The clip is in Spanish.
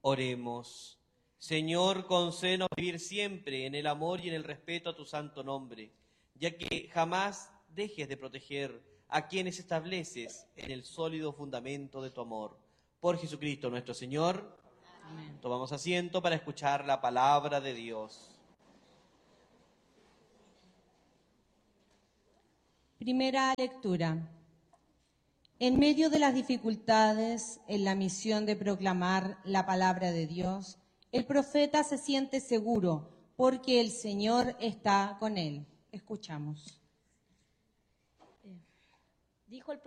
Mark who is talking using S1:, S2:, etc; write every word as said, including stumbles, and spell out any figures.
S1: Oremos. Señor, concédenos vivir siempre en el amor y en el respeto a tu santo nombre, ya que jamás dejes de proteger a quienes estableces en el sólido fundamento de tu amor. Por Jesucristo nuestro Señor. Amén. Tomamos asiento para escuchar la palabra de Dios.
S2: Primera lectura. En medio de las dificultades en la misión de proclamar la palabra de Dios, el profeta se siente seguro porque el Señor está con él. Escuchamos.
S3: Dijo el